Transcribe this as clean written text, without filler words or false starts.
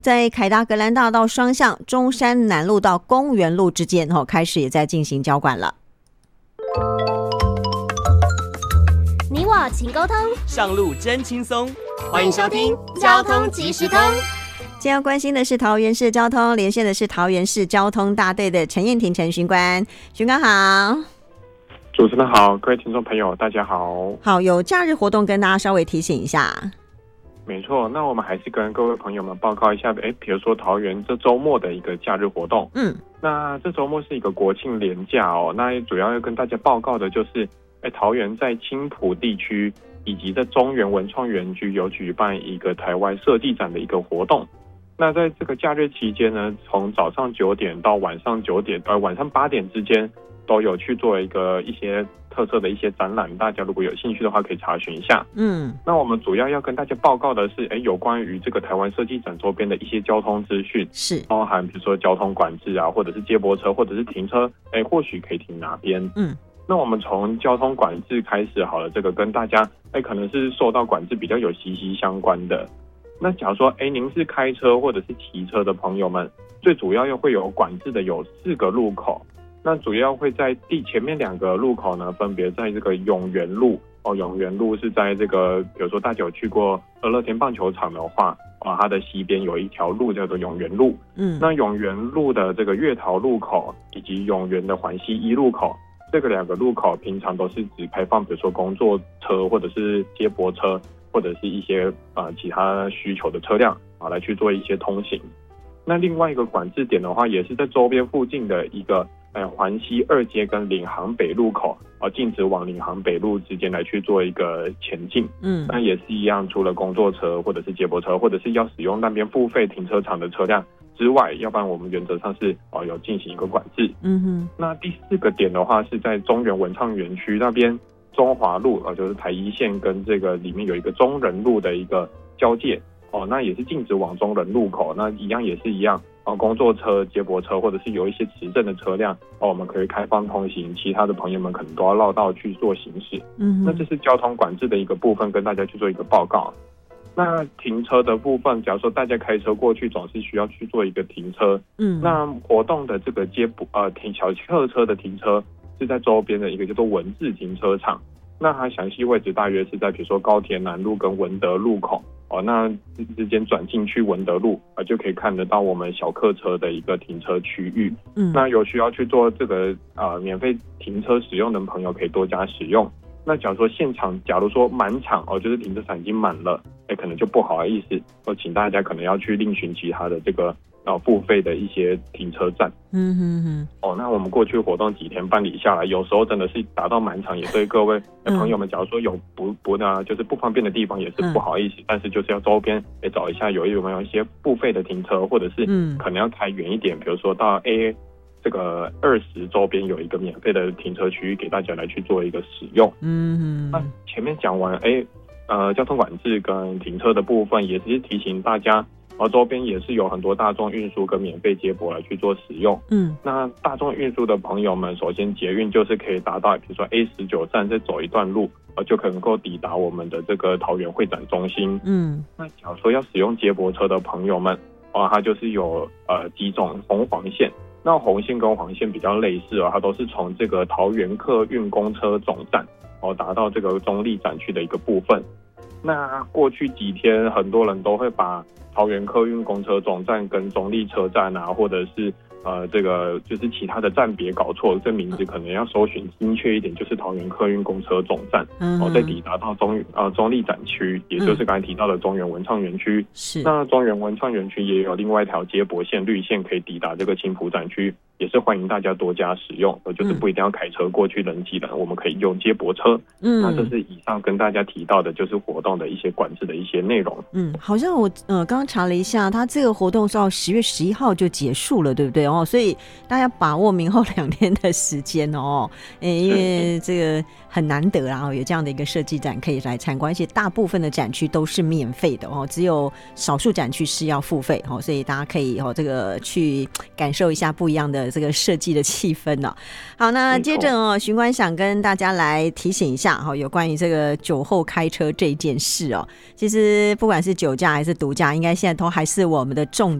在凯达格兰大道双向中山南路到公园路之间开始也在进行交管了。 你我勤沟通， 上路真轻松。 欢迎收听交通即时通。 今天要关心的是桃园市交通，连线的是桃园市交通大队的陈燕婷陈巡官。巡官好。 主持人好，各位听众朋友大家好。 好，有假日活动跟大家稍微提醒一下。 没错，那我们还是跟各位朋友们报告一下，比如说桃园这周末的一个假日活动。那这周末是一个国庆连假哦，那主要要跟大家报告的就是，桃园在青埔地区以及在中原文创园区有举办一个台湾设计展的一个活动。那在这个假日期间呢，从早上9点到晚上8点之间，都有去做一些特色的一些展览，大家如果有兴趣的话可以查询一下。那我们主要要跟大家报告的是，有关于这个台湾设计展周边的一些交通资讯，是包含比如说交通管制啊，或者是接驳车，或者是停车，或许可以停哪边。那我们从交通管制开始好了，这个跟大家可能是受到管制比较有息息相关的。那假如说您是开车或者是骑车的朋友们，最主要会有管制的有4个路口。那主要会在前面2个路口呢，分别在这个永元路永元路是在这个，比如说大家有去过乐天棒球场的话，它的西边有一条路叫做永元路。那永元路的这个月桃路口以及永元的环西1路口，这个2个路口平常都是只开放，比如说工作车或者是接驳车，或者是一些其他需求的车辆来去做一些通行。那另外一个管制点的话，也是在周边附近的一个环西2街跟领航北路口禁止往领航北路之间来去做一个前进。那也是一样，除了工作车或者是接驳车，或者是要使用那边付费停车场的车辆之外，要不然我们原则上是有进行一个管制。那第4个点的话，是在中原文创园区那边中华路就是台一线跟这个里面有一个中仁路的一个交界那也是禁止往中仁路口。那也是一样工作车、接驳车或者是有一些持证的车辆我们可以开放通行，其他的朋友们可能都要绕道去做行驶。那这是交通管制的一个部分，跟大家去做一个报告。那停车的部分，假如说大家开车过去，总是需要去做一个停车。那活动的这个小客车的停车是在周边的一个叫做文字停车场。那它详细位置大约是在比如说高铁南路跟文德路口那之间转进去文德路就可以看得到我们小客车的一个停车区域。那有需要去做这个免费停车使用的朋友可以多加使用。那假如说现场假如说满场就是停车场已经满了，可能就不好意思请大家可能要去另寻其他的这个付费的一些停车站。那我们过去活动几天办理下来，有时候真的是达到满场，也对各位朋友们假如说有就是不方便的地方也是不好意思，但是就是要周边找一下有没有一些付费的停车，或者是可能要开远一点，比如说到这个20周边有一个免费的停车区域给大家来去做一个使用。那前面讲完交通管制跟停车的部分，也是提醒大家周边也是有很多大众运输跟免费接驳来去做使用。那大众运输的朋友们，首先捷运就是可以达到比如说A19站再走一段路就可能够抵达我们的这个桃园会展中心。那假如说要使用接驳车的朋友们它就是有几种红黄线。那红线跟黄线比较类似它都是从这个桃园客运公车总站达到这个中立展区的一个部分。那过去几天很多人都会把桃园客运公车总站跟中立车站或者是这个就是其他的站别搞错，这名字可能要搜寻精确一点，就是桃园客运公车总站再抵达到中立展区，也就是刚才提到的中原文创园区。那中原文创园区也有另外一条接驳线绿线可以抵达这个青埔展区，也是欢迎大家多加使用就是不一定要开车过去人挤人，我们可以用接驳车。那这是以上跟大家提到的就是活动的一些管制的一些内容。 好像我刚刚查了一下，它这个活动是到10月11号就结束了，对不对所以大家把握明后2天的时间因为这个很难得有这样的一个设计展可以来参观，而且大部分的展区都是免费的只有少数展区是要付费所以大家可以这个去感受一下不一样的这个设计的气氛呢。好，那接着巡官想跟大家来提醒一下有关于这个酒后开车这件事其实不管是酒驾还是毒驾，应该现在都还是我们的重